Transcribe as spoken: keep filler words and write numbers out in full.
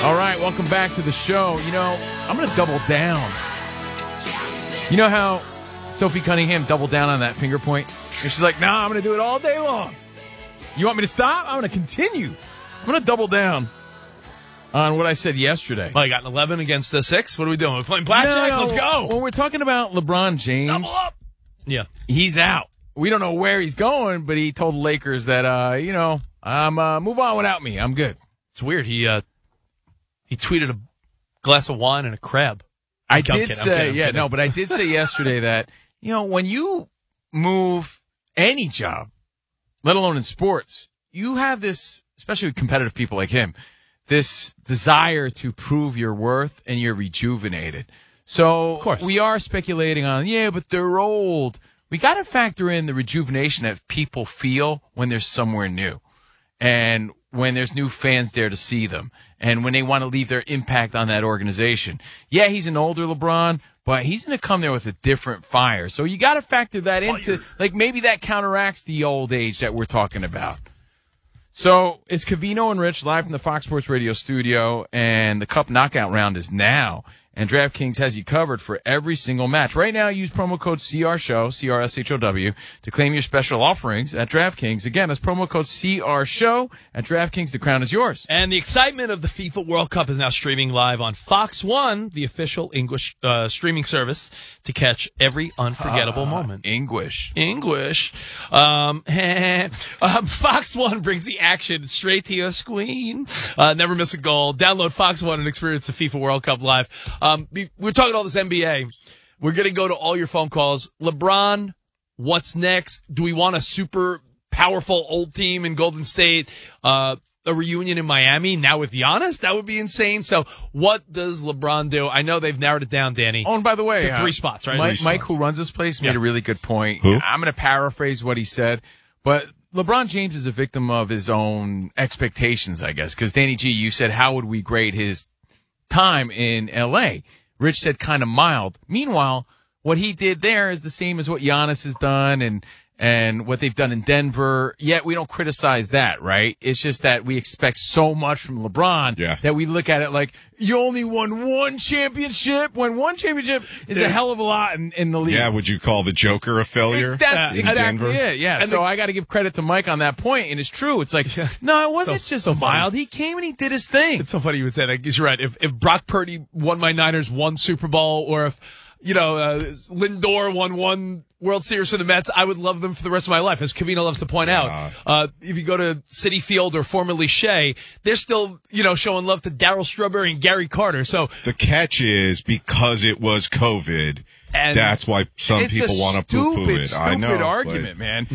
All right, welcome back to the show. You know, I'm going to double down. You know how Sophie Cunningham doubled down on that finger point? And she's like, nah, I'm going to do it all day long. You want me to stop? I'm going to continue. I'm going to double down on what I said yesterday. Well, I got an eleven against the six. What are we doing? We're playing blackjack? No, no, Let's go. When we're talking about LeBron James, Double up. Yeah. He's out. We don't know where he's going, but he told the Lakers that, uh, you know, um, uh, move on without me. I'm good. It's weird. He uh, he tweeted a glass of wine and a crab. I I'm did kidding, I'm say, kidding, I'm yeah, kidding. no, but I did say yesterday that, you know, when you move any job, let alone in sports, you have this, especially with competitive people like him, this desire to prove your worth, and you're rejuvenated. So Of course. we are speculating on, yeah, but they're old. We got to factor in the rejuvenation that people feel when they're somewhere new, and when there's new fans there to see them, and when they want to leave their impact on that organization. Yeah, he's an older LeBron, but he's going to come there with a different fire. So you got to factor that into, like, maybe that counteracts the old age that we're talking about. So it's Covino and Rich live from the Fox Sports Radio studio, and the Cup Knockout round is now. And DraftKings has you covered for every single match. Right now, use promo code C R SHOW, C R S H O W, to claim your special offerings at DraftKings. Again, that's promo code C R SHOW at DraftKings. The crown is yours. And the excitement of the FIFA World Cup is now streaming live on Fox One, the official English uh, streaming service, to catch every unforgettable uh, moment. English. English. Um, um, Fox One brings the action straight to your screen. Uh, never miss a goal. Download Fox One and experience the FIFA World Cup live. Um, we're talking all this N B A. We're going to go to all your phone calls. LeBron, what's next? Do we want a super powerful old team in Golden State? Uh, a reunion in Miami now with Giannis? That would be insane. So what does LeBron do? I know they've narrowed it down, Danny. Oh, and by the way, to three uh, spots, right? Mike, Three Mike spots. who runs this place, made Yeah. a really good point. Who? I'm going to paraphrase what he said, but LeBron James is a victim of his own expectations, I guess, because Danny G, you said, how would we grade his time in L A? Rich said kind of mild. Meanwhile, what he did there is the same as what Giannis has done and and what they've done in Denver. Yet we don't criticize that, right? It's just that we expect so much from LeBron Yeah. that we look at it like, you only won one championship, when one championship is a hell of a lot in, in the league. Yeah, would you call the Joker a failure? It's, that's in exactly Denver? it, yeah. And so the- I got to give credit to Mike on that point, and it's true. It's like, no, it wasn't So- just so funny. mild. He came and he did his thing. It's so funny you would say that, because you're right. If if Brock Purdy won my Niners one Super Bowl, or if, you know, uh, Lindor won one World Series for the Mets, I would love them for the rest of my life, as Covino loves to point Yeah. out. Uh, if you go to Citi Field or formerly Shea, they're still, you know, showing love to Darryl Strawberry and Gary Carter. So The catch is because it was COVID, And that's why some it's people a want to poo-poo stupid, it. stupid I know. but- argument, man.